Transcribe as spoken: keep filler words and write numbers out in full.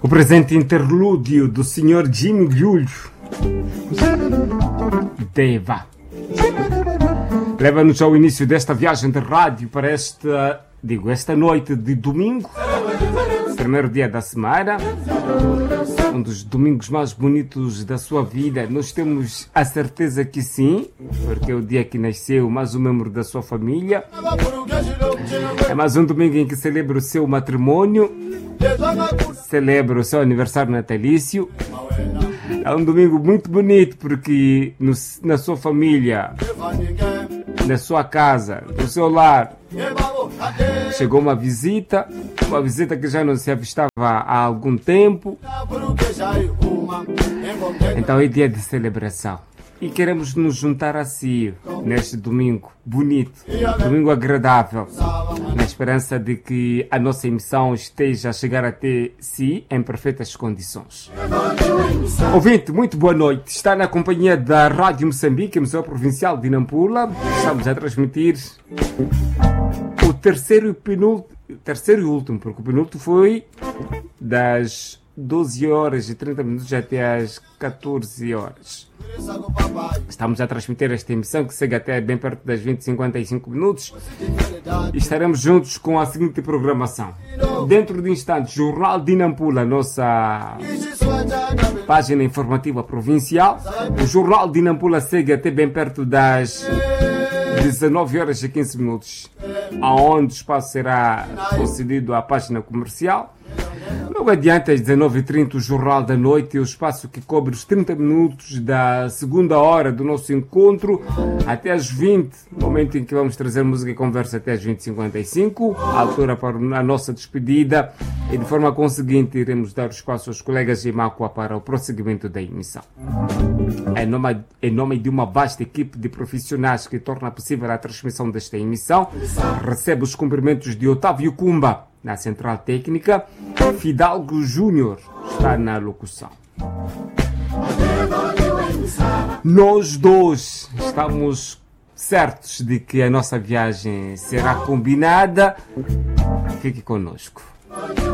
O presente interlúdio do senhor Jimmy Júlio Deva leva-nos ao início desta viagem de rádio para esta, digo, esta noite de domingo, primeiro dia da semana, um dos domingos mais bonitos da sua vida. Nós temos a certeza que sim, porque é o dia que nasceu mais um membro da sua família. É mais um domingo em que celebra o seu matrimônio, celebra o seu aniversário natalício. É um domingo muito bonito porque no, na sua família, na sua casa, no seu lar, chegou uma visita, uma visita que já não se avistava há algum tempo. Então é dia de celebração. E queremos nos juntar a si neste domingo bonito, domingo agradável, na esperança de que a nossa emissão esteja a chegar até si em perfeitas condições. Ouvinte, muito boa noite. Está na companhia da Rádio Moçambique, Museu Provincial de Nampula. Estamos a transmitir o terceiro e penúltimo, terceiro e último, porque o penúltimo foi das doze horas e trinta minutos até às catorze horas. Estamos a transmitir esta emissão que chega até bem perto das vinte e cinquenta e cinco minutos e estaremos juntos com a seguinte programação. Dentro de instantes, Jornal de Nampula, nossa página informativa provincial. O Jornal de Nampula segue até bem perto das dezenove horas e quinze minutos, aonde o espaço será concedido à página comercial. Logo adiante, às dezenove e trinta, o Jornal da Noite, o espaço que cobre os trinta minutos da segunda hora do nosso encontro, até às vinte, momento em que vamos trazer música e conversa até às vinte e cinquenta e cinco, a altura para a nossa despedida, e de forma conseguinte iremos dar o espaço aos colegas de Macua para o prosseguimento da emissão. Em nome, em nome de uma vasta equipe de profissionais que torna possível a transmissão desta emissão, recebe os cumprimentos de Otávio Cumba na Central Técnica. Fidalgo Júnior está na locução. Nós dois estamos certos de que a nossa viagem será combinada. Fique conosco.